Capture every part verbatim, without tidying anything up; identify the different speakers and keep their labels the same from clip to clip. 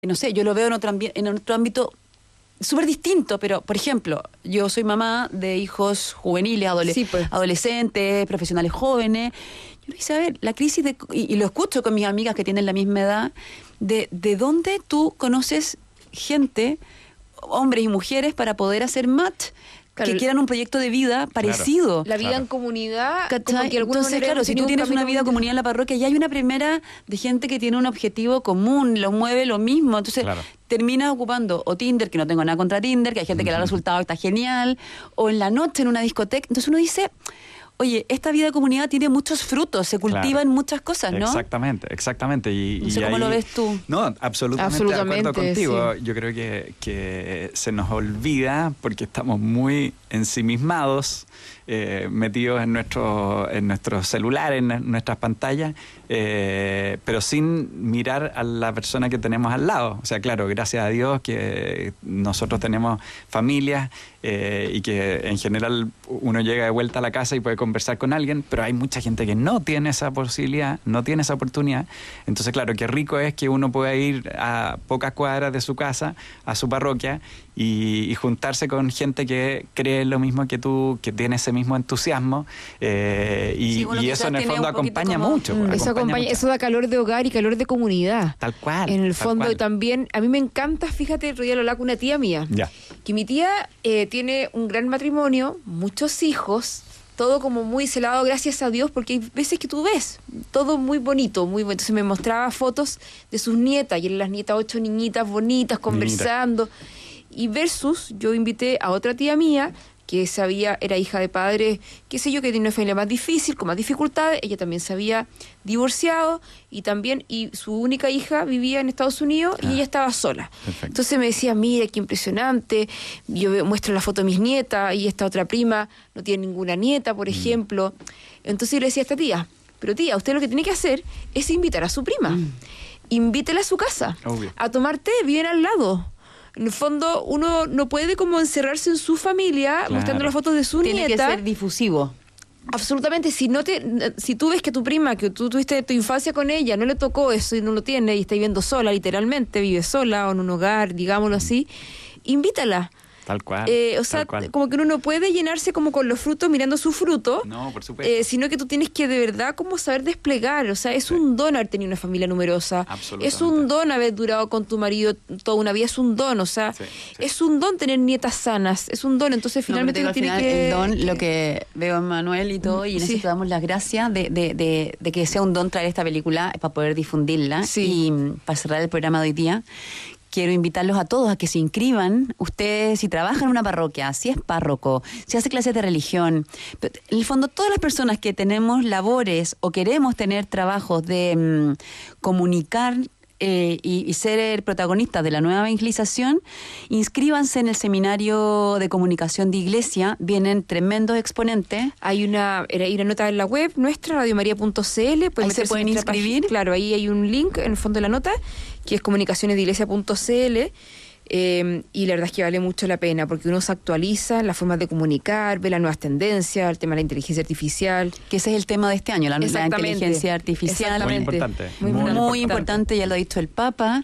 Speaker 1: no sé, yo lo veo en otro, ambi- en otro ámbito súper distinto, pero, por ejemplo, yo soy mamá de hijos juveniles, adole-
Speaker 2: Sí, pues.
Speaker 1: adolescentes, profesionales jóvenes. Yo dice, a ver, la crisis, de, y, y lo escucho con mis amigas que tienen la misma edad, de, de dónde tú conoces gente, hombres y mujeres, para poder hacer match,
Speaker 2: Claro,
Speaker 1: que quieran un proyecto de vida parecido.
Speaker 2: La vida
Speaker 3: Claro.
Speaker 2: en comunidad, como
Speaker 1: ¿Cachai?
Speaker 2: que de alguna
Speaker 1: Entonces,
Speaker 2: manera
Speaker 1: claro,
Speaker 2: hemos
Speaker 1: si
Speaker 2: tenido
Speaker 1: tú
Speaker 2: un
Speaker 1: tienes una
Speaker 2: camino
Speaker 1: vida
Speaker 2: muy-
Speaker 1: comunidad en la parroquia, ya hay una primera de gente que tiene un objetivo común, lo mueve lo mismo. Entonces,
Speaker 3: Claro.
Speaker 1: terminas ocupando o Tinder, que no tengo nada contra Tinder, que hay gente que le ha resultado, está genial, o en la noche en una discoteca. Entonces uno dice, oye, esta vida de comunidad tiene muchos frutos, se cultivan
Speaker 3: Claro.
Speaker 1: muchas cosas, ¿no?
Speaker 3: Exactamente, exactamente. Y,
Speaker 1: No sé
Speaker 3: y
Speaker 1: cómo
Speaker 3: ahí-
Speaker 1: lo ves tú.
Speaker 3: No, absolutamente,
Speaker 2: Absolutamente,
Speaker 3: de acuerdo contigo.
Speaker 2: sí.
Speaker 3: Yo creo que, que se nos olvida porque estamos muy ensimismados, eh, metidos en nuestro, en nuestros celulares, en nuestras pantallas, eh, pero sin mirar a la persona que tenemos al lado. O sea, claro, gracias a Dios que nosotros tenemos familias eh, y que en general uno llega de vuelta a la casa y puede conversar con alguien, pero hay mucha gente que no tiene esa posibilidad, no tiene esa oportunidad. Entonces, claro, qué rico es que uno pueda ir a pocas cuadras de su casa, a su parroquia, y, y juntarse con gente que cree lo mismo que tú, que tiene ese mismo entusiasmo, eh, y,
Speaker 1: Sí, uno
Speaker 3: y eso
Speaker 1: quizás
Speaker 3: en el
Speaker 1: tiene
Speaker 3: fondo
Speaker 1: un poquito
Speaker 3: acompaña
Speaker 1: como-
Speaker 3: mucho.
Speaker 2: Mm,
Speaker 3: pues,
Speaker 2: eso, acompaña,
Speaker 3: mucho.
Speaker 2: eso da calor de hogar y calor de comunidad.
Speaker 3: Tal cual.
Speaker 2: En el
Speaker 3: tal
Speaker 2: fondo
Speaker 3: cual.
Speaker 2: también, a mí me encanta, fíjate, el otro día lo hablaba con una tía mía,
Speaker 3: Ya.
Speaker 2: que mi tía eh, tiene un gran matrimonio, muchos hijos, todo como muy celado, gracias a Dios, porque hay veces que tú ves todo muy bonito, muy bonito. Entonces me mostraba fotos de sus nietas, y eran las nietas ocho niñitas bonitas conversando. Y versus, yo invité a otra tía mía, que sabía, era hija de padres, qué sé yo, que tiene una familia más difícil, con más dificultades. Ella también se había divorciado y también, y su única hija vivía en Estados Unidos y
Speaker 3: Ah,
Speaker 2: ella estaba sola.
Speaker 3: perfecto.
Speaker 2: Entonces me decía, mira, qué impresionante. Yo veo- muestro la foto de mis nietas y esta otra prima no tiene ninguna nieta, por ejemplo. Entonces yo le decía a esta tía, pero tía, usted lo que tiene que hacer es invitar a su prima. Invítela a su casa,
Speaker 3: Obvio.
Speaker 2: a tomar té, viven al lado. En el fondo, uno no puede como encerrarse en su familia
Speaker 3: Claro.
Speaker 2: mostrando las fotos de su
Speaker 1: Tiene
Speaker 2: nieta.
Speaker 1: que ser difusivo.
Speaker 2: Absolutamente, si no te, si tú ves que tu prima, que tú tuviste tu infancia con ella, no le tocó eso y no lo tiene y está viviendo sola, literalmente, vive sola o en un hogar, digámoslo así, invítala.
Speaker 3: Tal cual.
Speaker 2: Eh, o sea,
Speaker 3: tal cual.
Speaker 2: como que uno no puede llenarse como con los frutos mirando su fruto,
Speaker 3: No, por supuesto.
Speaker 2: eh, sino que tú tienes que de verdad como saber desplegar. O sea, es
Speaker 3: Sí.
Speaker 2: un don haber tenido una familia numerosa.
Speaker 3: Absolutamente.
Speaker 2: Es un don haber durado con tu marido toda una vida. Es un don, o sea,
Speaker 3: Sí, sí.
Speaker 2: es un don tener nietas sanas. Es un don, entonces
Speaker 1: No, pero
Speaker 2: finalmente
Speaker 1: te digo,
Speaker 2: uno
Speaker 1: al
Speaker 2: tiene
Speaker 1: final,
Speaker 2: que...
Speaker 1: el don, lo que veo en Manuel y todo, y en
Speaker 2: Sí.
Speaker 1: eso te damos las gracias de, de, de, de que sea un don traer esta película para poder difundirla.
Speaker 2: Sí.
Speaker 1: Y mm, para cerrar el programa de hoy día, quiero invitarlos a todos a que se inscriban. Ustedes, si trabajan en una parroquia, si es párroco, si hace clases de religión, pero en el fondo todas las personas que tenemos labores o queremos tener trabajos de mm, comunicar eh, y, y ser protagonistas de la nueva evangelización, inscríbanse en el seminario de comunicación de iglesia. Vienen tremendos exponentes.
Speaker 2: Hay una, era- hay una nota en la web nuestra, radiomaria punto c l.
Speaker 1: Ahí se
Speaker 2: meterse en
Speaker 1: pueden
Speaker 2: nuestra
Speaker 1: inscribir.
Speaker 2: página. Claro, ahí hay un link en el fondo de la nota, que es comunicaciones de iglesia punto c l. Eh, y la verdad es que vale mucho la pena, porque uno se actualiza en las formas de comunicar, ve las nuevas tendencias, el tema de la inteligencia artificial.
Speaker 1: Que ese es el tema de este año, la, la
Speaker 2: Exactamente.
Speaker 1: inteligencia artificial.
Speaker 3: Muy
Speaker 2: Exactamente.
Speaker 3: importante.
Speaker 2: Muy,
Speaker 1: Muy,
Speaker 2: importante.
Speaker 1: importante, ya lo ha dicho el Papa.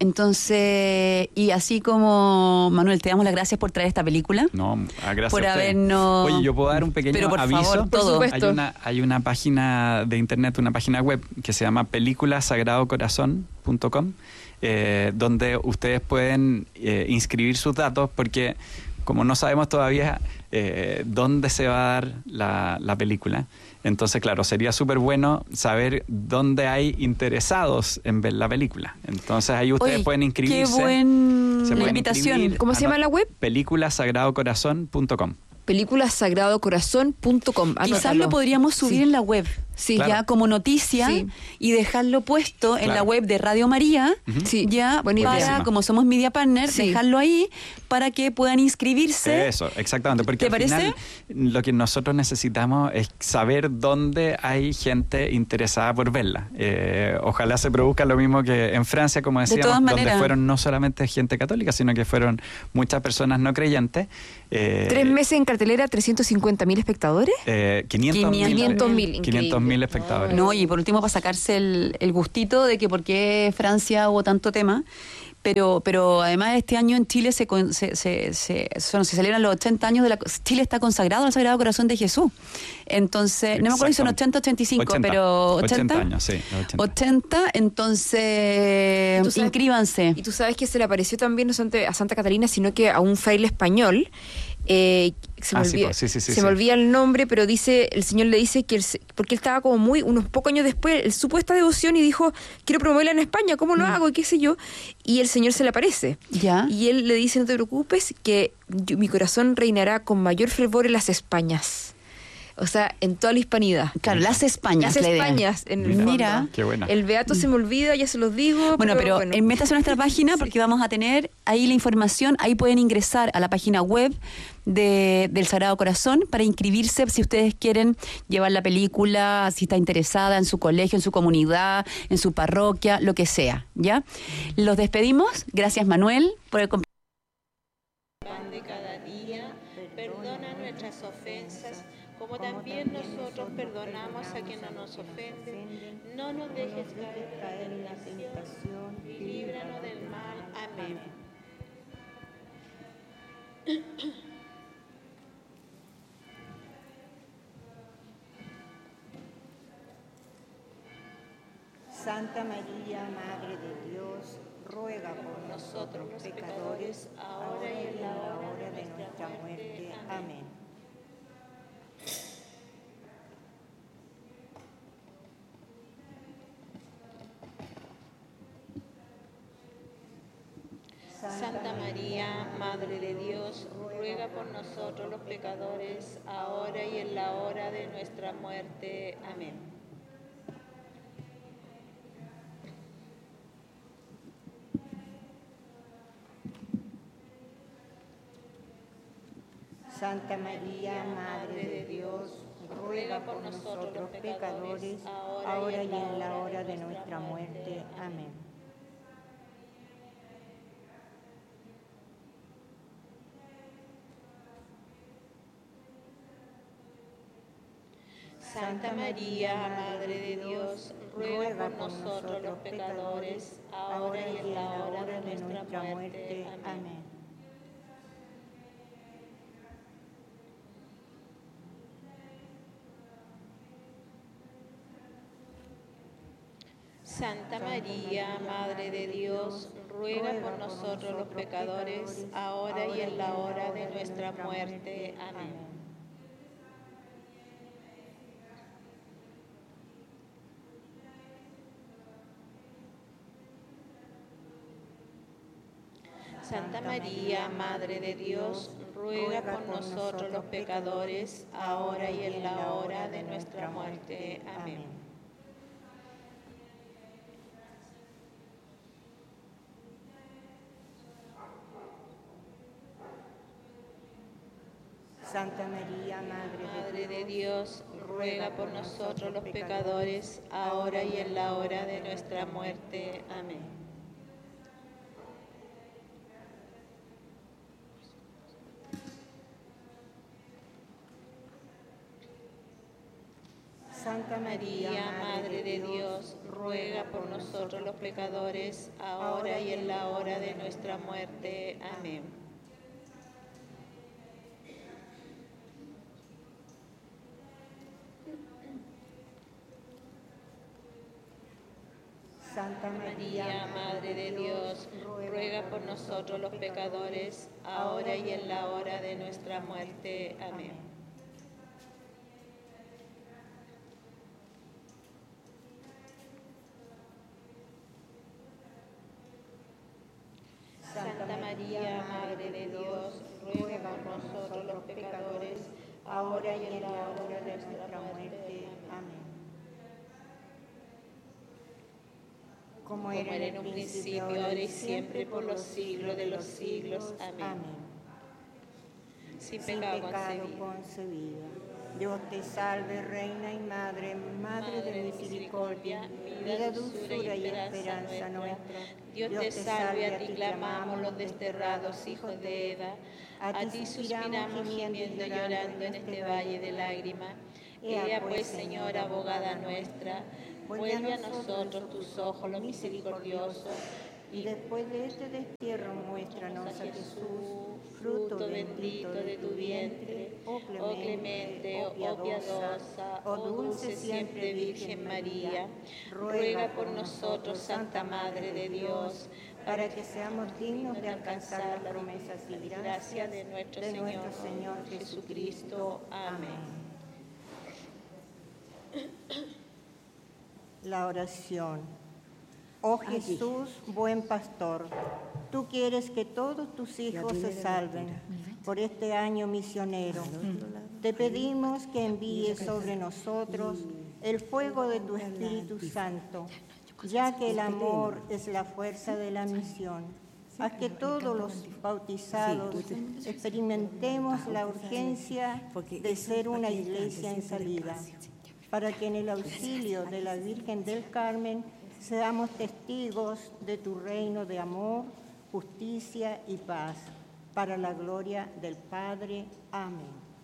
Speaker 1: Entonces, y así como, Manuel, te damos las gracias por traer esta película.
Speaker 3: No, ah, gracias
Speaker 1: Por
Speaker 3: a usted.
Speaker 1: habernos-
Speaker 3: Oye, yo puedo dar un pequeño
Speaker 1: Pero por
Speaker 3: aviso.
Speaker 1: favor,
Speaker 2: Por
Speaker 1: todo.
Speaker 2: supuesto.
Speaker 3: Hay una, hay una página de internet, una página web que se llama película sagrado corazón punto com, eh, donde ustedes pueden eh, inscribir sus datos, porque como no sabemos todavía eh, dónde se va a dar la, la película, entonces claro, sería súper bueno saber dónde hay interesados en ver la película. Entonces ahí ustedes
Speaker 1: Oye,
Speaker 3: pueden inscribirse.
Speaker 1: Qué buena
Speaker 3: se pueden
Speaker 1: invitación.
Speaker 3: inscribir.
Speaker 2: ¿Cómo se llama la web?
Speaker 3: película sagrado corazón punto com.
Speaker 2: película sagrado corazón punto com.
Speaker 1: Quizás
Speaker 2: Anótalo.
Speaker 1: lo podríamos subir
Speaker 2: Sí.
Speaker 1: en la web.
Speaker 2: Sí.
Speaker 3: Claro.
Speaker 1: Ya como noticia,
Speaker 2: Sí.
Speaker 1: y dejarlo puesto en
Speaker 3: Claro.
Speaker 1: la web de Radio María,
Speaker 3: Ujú.
Speaker 2: Sí.
Speaker 1: ya
Speaker 2: Buena idea.
Speaker 1: para,
Speaker 3: Buenísima.
Speaker 1: como somos media partner,
Speaker 2: Sí.
Speaker 1: dejarlo ahí para que puedan inscribirse.
Speaker 3: Eso, exactamente. Porque
Speaker 1: ¿Te
Speaker 3: al
Speaker 1: parece?
Speaker 3: final lo que nosotros necesitamos es saber dónde hay gente interesada por verla. Eh, ojalá se produzca lo mismo que en Francia, como
Speaker 1: De
Speaker 3: decíamos,
Speaker 1: todas
Speaker 3: donde
Speaker 1: maneras.
Speaker 3: fueron no solamente gente católica, sino que fueron muchas personas no creyentes. Eh,
Speaker 2: Tres meses en cartelera, trescientos cincuenta mil espectadores.
Speaker 3: Eh, quinientos mil.
Speaker 2: quinientos mil,
Speaker 3: quinientos mil espectadores.
Speaker 1: No, y por último, para sacarse el, el gustito de que por qué Francia hubo tanto tema. pero pero además este año en Chile se, con- se, se, se, son- se celebran los ochenta años de la... Chile está consagrado al Sagrado Corazón de Jesús. Entonces, no me acuerdo si son ochenta, ochenta y cinco,
Speaker 3: ochenta,
Speaker 1: pero
Speaker 3: ochenta
Speaker 1: ochenta.
Speaker 3: años, sí, los ochenta.
Speaker 1: ochenta, entonces,
Speaker 2: ¿Y tú sabes-
Speaker 1: inscríbanse.
Speaker 2: Y tú sabes que se le apareció también no solamente a Santa Catalina, sino que a un fraile español. Eh, se me,
Speaker 3: Ah, sí,
Speaker 2: olvida,
Speaker 3: pues, sí, sí, sí,
Speaker 2: se
Speaker 3: sí.
Speaker 2: me olvida el nombre, pero dice, el señor le dice que él se- porque él estaba como muy, unos pocos años después, él supo esta devoción y dijo, quiero promoverla en España, ¿cómo lo hago? Y qué sé yo. Y el señor se le aparece.
Speaker 1: ¿Ya?
Speaker 2: Y él le dice, no te preocupes, que yo- mi corazón reinará con mayor fervor en las Españas. O sea, en toda la hispanidad.
Speaker 1: Claro, las Españas.
Speaker 2: Las
Speaker 1: la idea.
Speaker 2: Españas, en el
Speaker 3: Mira.
Speaker 2: fondo.
Speaker 1: Mira.
Speaker 3: Qué buena.
Speaker 2: El beato se me olvida, ya se los digo.
Speaker 1: Bueno, pero eh, métase a nuestra página porque vamos a tener ahí la información. Ahí pueden ingresar a la página web de, del Sagrado Corazón para inscribirse si ustedes quieren llevar la película, si está interesada en su colegio, en su comunidad, en su parroquia, lo que sea. ¿Ya? Los despedimos. Gracias, Manuel, por el comp-
Speaker 4: pan de cada día, perdona nuestras ofensas, como también nosotros perdonamos a quien no nos ofende. No nos dejes caer en la tentación y líbranos del mal. Amén.
Speaker 5: Santa María, Madre de Dios, ruega por nosotros los pecadores, ahora y en la hora de nuestra muerte. Amén.
Speaker 4: Santa María, Madre de Dios, ruega por nosotros los pecadores, ahora y en la hora de nuestra muerte. Amén.
Speaker 5: Santa María, Madre de Dios, ruega por nosotros los pecadores, ahora y en la hora de nuestra muerte. Amén.
Speaker 4: Santa María, Madre de Dios, ruega por nosotros los pecadores, ahora y en la hora de nuestra muerte. Amén. Santa María, Madre de Dios, ruega por nosotros los pecadores, ahora y en la hora de nuestra muerte. Amén. Santa María, Madre de Dios, ruega por nosotros los pecadores, ahora y en la hora de nuestra muerte. Amén.
Speaker 5: Santa María, Madre
Speaker 4: Madre de Dios, ruega por nosotros los pecadores, ahora y en la hora de nuestra muerte. Amén.
Speaker 5: Santa
Speaker 4: María, Madre de Dios, ruega por nosotros los pecadores, ahora y en la hora de nuestra muerte. Amén.
Speaker 5: Santa
Speaker 4: María, Madre de Dios, ruega por nosotros los pecadores, ahora y en la hora de nuestra muerte. Amén. Santa María, Madre de Dios, ruega por nosotros los pecadores, ahora y en la hora de nuestra muerte. Amén.
Speaker 5: como
Speaker 4: como era en un principio, ahora y siempre, por los siglos de los siglos. Amén. Sin
Speaker 5: Sin
Speaker 4: pecado
Speaker 5: pecado
Speaker 4: concebido.
Speaker 5: concebida. Dios te salve, Reina y Madre, Madre de misericordia, vida, dulzura y esperanza nuestra.
Speaker 4: Dios te salve, a ti clamamos los desterrados hijos de Eva. A ti suspiramos gimiendo y llorando en este valle de lágrimas. Ea pues, Señora, abogada nuestra, vuelve a nosotros tus ojos los misericordiosos,
Speaker 5: Y después de este destierro muéstranos a Jesús, fruto bendito de tu vientre, oh clemente, oh piadosa, oh dulce siempre Virgen María, ruega por nosotros, Santa Madre de Dios, para que seamos dignos de alcanzar las promesas y gracias de nuestro Señor Jesucristo. Amén. La oración. Oh Jesús, buen pastor, tú quieres que todos tus hijos se salven por este año misionero. Te pedimos que envíes sobre nosotros el fuego de tu Espíritu Santo, ya que el amor es la fuerza de la misión. Haz que todos los bautizados experimentemos la urgencia de ser una iglesia en salida, para que en el auxilio de la Virgen del Carmen seamos testigos de tu reino de amor, justicia y paz, para la gloria del Padre. Amén.